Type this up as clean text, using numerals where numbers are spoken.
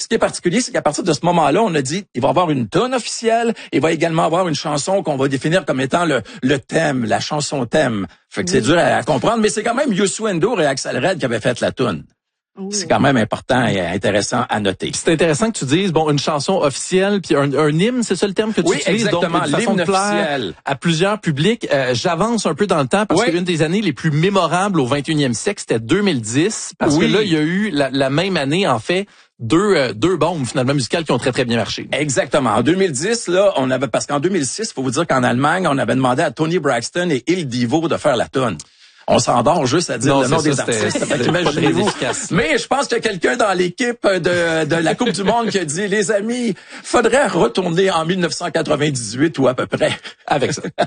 ce qui est particulier, c'est qu'à partir de ce moment-là, on a dit, il va y avoir une tonne officielle, il va également avoir une chanson qu'on va définir comme étant le thème, la chanson thème. Fait que c'est dur à comprendre, mais c'est quand même Youssou N'Dour et Axel Red qui avaient fait la toune. C'est quand même important et intéressant à noter. C'est intéressant que tu dises, une chanson officielle puis un hymne, c'est ça le terme que tu utilises? Exactement, donc une façon de plaire à plusieurs publics. J'avance un peu dans le temps parce qu'une des années les plus mémorables au 21e siècle, c'était 2010. Parce que là, il y a eu la même année, en fait, deux bombes finalement musicales qui ont très très bien marché. Exactement. En 2010, là, parce qu'en 2006, faut vous dire qu'en Allemagne, on avait demandé à Tony Braxton et Il Divo de faire la toune. On s'endort juste à dire le nom des artistes. Imaginez-vous. Mais je pense qu'il y a quelqu'un dans l'équipe de la Coupe du Monde qui a dit, les amis, faudrait retourner en 1998 ou à peu près. Avec ça.